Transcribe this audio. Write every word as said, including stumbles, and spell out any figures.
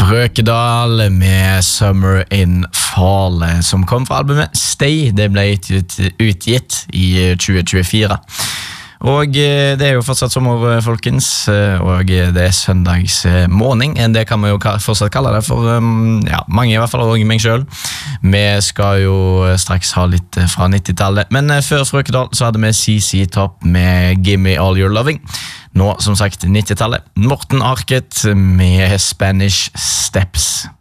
Frøkedal med Summer in Fall, som kom fra albumet Stay. Det ble utgitt i tjue tjuefire. Og det er jo fortsatt sommer, folkens, og det er søndags morgen. Det kan man jo fortsatt kalle det for ja, mange, i hvert fall, og meg selv. Vi skal jo straks ha litt fra nittitallet, men før Frøkedal så hadde vi C C Top med Gimme All Your Loving. Nå, som sagt, nittitallet. Morten Arket med Spanish Steps.